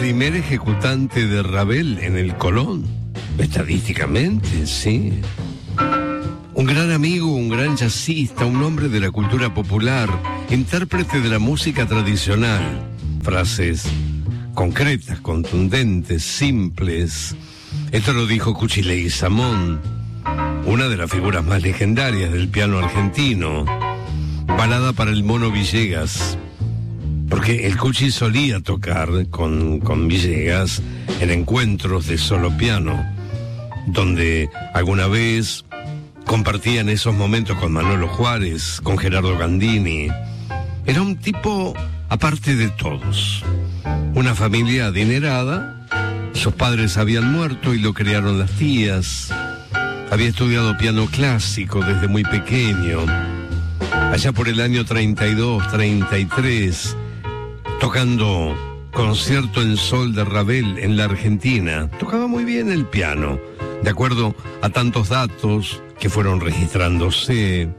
primer ejecutante de Ravel en el Colón. Estadísticamente, sí. Un gran amigo, un gran jazzista, un hombre de la cultura popular, intérprete de la música tradicional. Frases concretas, contundentes, simples. Esto lo dijo Cuchi Leguizamón, una de las figuras más legendarias del piano argentino. Balada para el Mono Villegas, porque el Cuchi solía tocar con Villegas en encuentros de solo piano, donde alguna vez compartían esos momentos con Manolo Juárez, con Gerardo Gandini. Era un tipo aparte de todos. Una familia adinerada, sus padres habían muerto y lo criaron las tías. Había estudiado piano clásico desde muy pequeño. Allá por el año 32, 33, tocando Concierto en Sol de Ravel en la Argentina. Tocaba muy bien el piano, de acuerdo a tantos datos que fueron registrándose.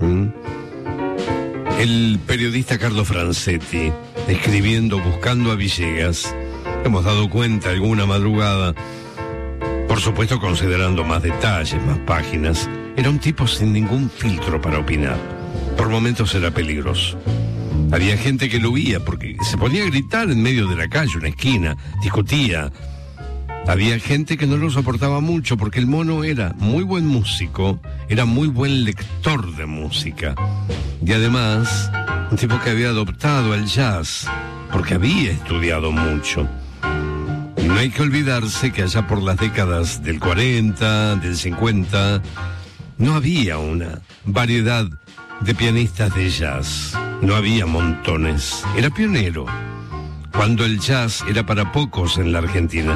El periodista Carlo Francetti, escribiendo Buscando a Villegas, hemos dado cuenta alguna madrugada, por supuesto considerando más detalles, más páginas, era un tipo sin ningún filtro para opinar. Por momentos era peligroso. Había gente que lo oía porque se ponía a gritar en medio de la calle, una esquina, discutía. Había gente que no lo soportaba mucho porque el mono era muy buen músico, era muy buen lector de música. Y además, un tipo que había adoptado al jazz porque había estudiado mucho. No hay que olvidarse que allá por las décadas del 40, del 50, no había una variedad de pianistas de jazz. No había montones. Era pionero, cuando el jazz era para pocos en la Argentina.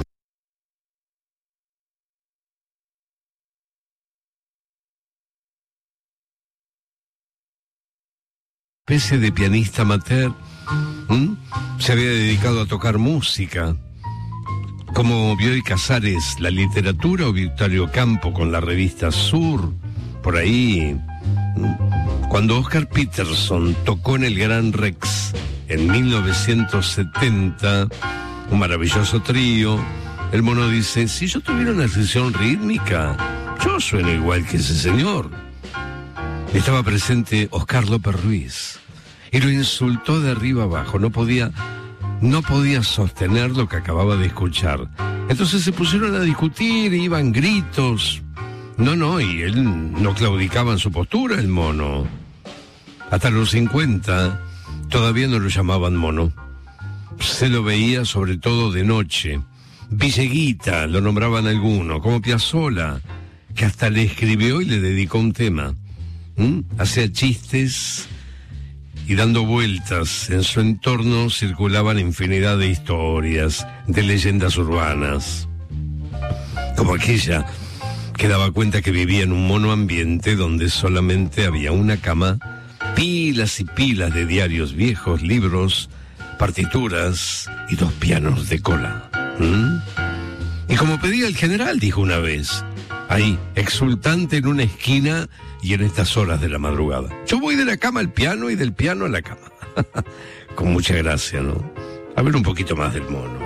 Especie de pianista amateur, se había dedicado a tocar música, como Bioy Casares, la literatura, o Victorio Campo con la revista Sur, por ahí. Cuando Oscar Peterson tocó en el Gran Rex en 1970, un maravilloso trío, el mono dice: si yo tuviera una sesión rítmica, yo sueno igual que ese señor. Estaba presente Oscar López Ruiz y lo insultó de arriba abajo. No podía sostener lo que acababa de escuchar. Entonces se pusieron a discutir, iban gritos. Y él no claudicaba en su postura, el mono. Hasta los 50 todavía no lo llamaban mono. Se lo veía sobre todo de noche. Villeguita lo nombraban algunos, como Piazzolla, que hasta le escribió y le dedicó un tema. Hacía chistes y dando vueltas en su entorno circulaban infinidad de historias, de leyendas urbanas, como aquella que daba cuenta que vivía en un monoambiente donde solamente había una cama, pilas y pilas de diarios viejos, libros, partituras y 2 pianos de cola. Y como pedía el general, dijo una vez, ahí, exultante en una esquina y en estas horas de la madrugada: yo voy de la cama al piano y del piano a la cama. Con mucha gracia, ¿no? A ver un poquito más del mono.